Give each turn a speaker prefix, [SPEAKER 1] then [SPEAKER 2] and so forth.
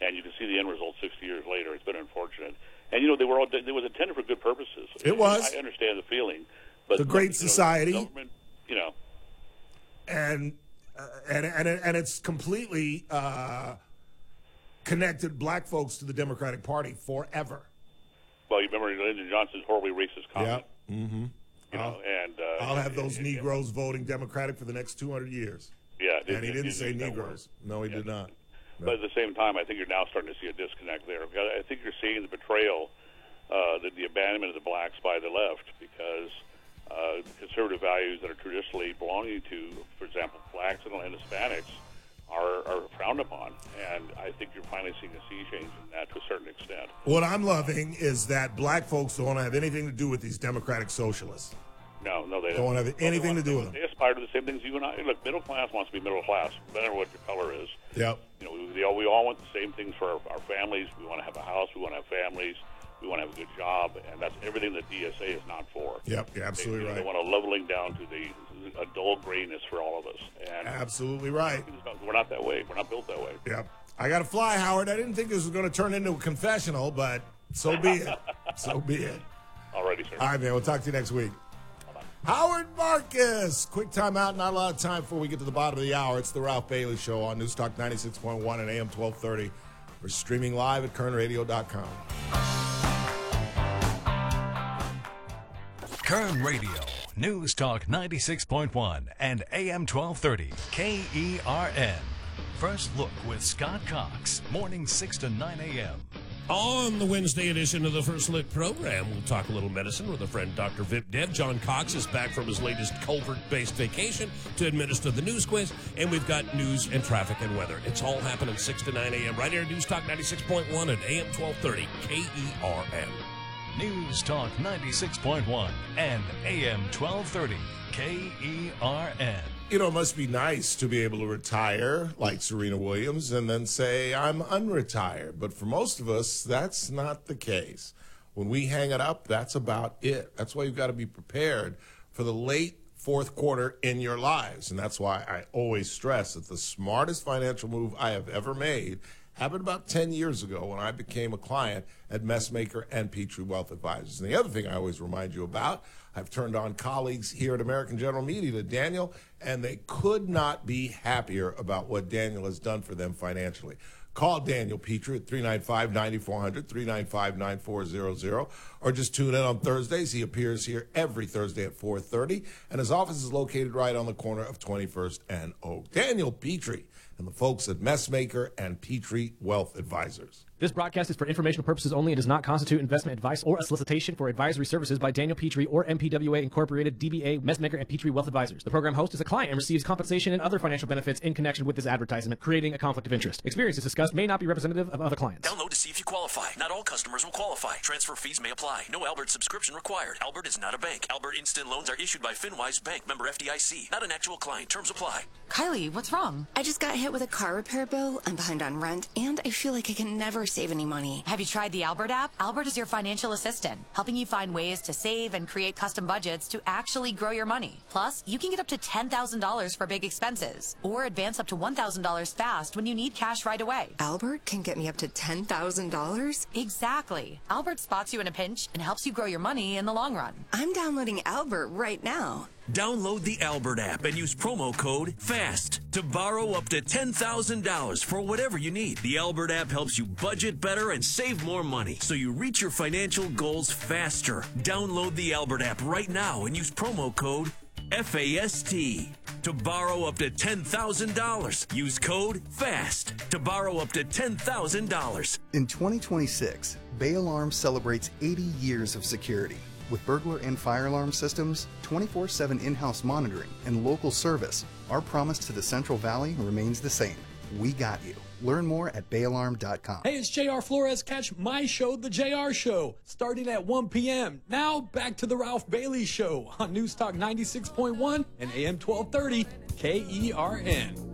[SPEAKER 1] And you can see the end result 60 years later. It's been unfortunate. And, it was intended for good purposes.
[SPEAKER 2] It was.
[SPEAKER 1] I understand the feeling. But
[SPEAKER 2] the Great Society.
[SPEAKER 1] Government,
[SPEAKER 2] And it's completely connected black folks to the Democratic Party forever.
[SPEAKER 1] Well, you remember Lyndon Johnson's horribly racist comment.
[SPEAKER 2] Yeah. Mm-hmm. I'll have those Negroes voting Democratic for the next 200 years.
[SPEAKER 1] Yeah.
[SPEAKER 2] And he didn't say Negroes. No, he did not. No.
[SPEAKER 1] But at the same time, I think you're now starting to see a disconnect there. I think you're seeing the betrayal, the abandonment of the blacks by the left, because conservative values that are traditionally belonging to, for example, blacks and Hispanics are frowned upon. And I think you're finally seeing a sea change in that to a certain extent.
[SPEAKER 2] What I'm loving is that black folks don't have anything to do with these democratic socialists.
[SPEAKER 1] No, they
[SPEAKER 2] don't have anything to do with them.
[SPEAKER 1] They aspire to the same things you and I. Look, middle class wants to be middle class, no matter what your color is.
[SPEAKER 2] Yep.
[SPEAKER 1] We all want the same things for our families. We want to have a house. We want to have families. We want to have a good job, and that's everything that DSA is not for.
[SPEAKER 2] Yep, you're absolutely right.
[SPEAKER 1] They want a leveling down to a dull grayness for all of us. And
[SPEAKER 2] absolutely right.
[SPEAKER 1] We're not that way. We're not built that way.
[SPEAKER 2] Yep. I got to fly, Howard. I didn't think this was going to turn into a confessional, but so be it. So be it.
[SPEAKER 1] All righty, sir.
[SPEAKER 2] All right, man. We'll talk to you next week. Howard Marcus. Quick timeout. Not a lot of time before we get to the bottom of the hour. It's the Ralph Bailey Show on News Talk 96.1 and AM 1230. We're streaming live at KernRadio.com.
[SPEAKER 3] Kern Radio, News Talk 96.1 and AM 1230, KERN. First Look with Scott Cox, mornings 6 to 9 a.m.
[SPEAKER 4] On the Wednesday edition of the First Look program, we'll talk a little medicine with a friend, Dr. Vip Dev. John Cox is back from his latest Culvert-based vacation to administer the news quiz, and we've got news and traffic and weather. It's all happening 6 to 9 a.m. right here at News Talk 96.1 and AM 1230, KERN.
[SPEAKER 3] News Talk 96.1 and AM 1230, KERN.
[SPEAKER 2] It must be nice to be able to retire like Serena Williams and then say, I'm unretired. But for most of us, that's not the case. When we hang it up, that's about it. That's why you've got to be prepared for the late fourth quarter in your lives. And that's why I always stress that the smartest financial move I have ever made happened about 10 years ago when I became a client at Messmaker and Petrie Wealth Advisors. And the other thing I always remind you about, I've turned on colleagues here at American General Media to Daniel, and they could not be happier about what Daniel has done for them financially. Call Daniel Petrie at 395-9400, 395-9400, or just tune in on Thursdays. He appears here every Thursday at 4:30, and his office is located right on the corner of 21st and Oak. Daniel Petrie and the folks at Messmaker and Petrie Wealth Advisors.
[SPEAKER 5] This broadcast is for informational purposes only and does not constitute investment advice or a solicitation for advisory services by Daniel Petrie or MPWA Incorporated, DBA, Messmaker, and Petrie Wealth Advisors. The program host is a client and receives compensation and other financial benefits in connection with this advertisement, creating a conflict of interest. Experiences discussed may not be representative of other clients.
[SPEAKER 6] Download to see if you qualify. Not all customers will qualify. Transfer fees may apply. No Albert subscription required. Albert is not a bank. Albert Instant Loans are issued by FinWise Bank, member FDIC. Not an actual client. Terms apply.
[SPEAKER 7] Kylie, what's wrong? I just got hit with a car repair bill. I'm behind on rent, and I feel like I can never save any money.
[SPEAKER 8] Have you tried the Albert app? Albert is your financial assistant, helping you find ways to save and create custom budgets to actually grow your money. Plus, you can get up to $10,000 for big expenses, or advance up to $1,000 fast when you need cash right away.
[SPEAKER 7] Albert can get me up to $10,000?
[SPEAKER 8] Exactly. Albert spots you in a pinch and helps you grow your money in the long run.
[SPEAKER 7] I'm downloading Albert right now.
[SPEAKER 6] Download the Albert app and use promo code FAST to borrow up to $10,000 for whatever you need. The Albert app helps you budget better and save more money so you reach your financial goals faster. Download the Albert app right now and use promo code FAST to borrow up to $10,000. Use code FAST to borrow up to $10,000.
[SPEAKER 9] In 2026, Bay Alarm celebrates 80 years of security. With burglar and fire alarm systems, 24/7 in-house monitoring, and local service, our promise to the Central Valley remains the same. We got you. Learn more at bayalarm.com.
[SPEAKER 10] Hey, it's JR Flores. Catch my show, The JR Show, starting at 1 p.m. Now, back to the Ralph Bailey Show on News Talk 96.1 and AM 1230, KERN.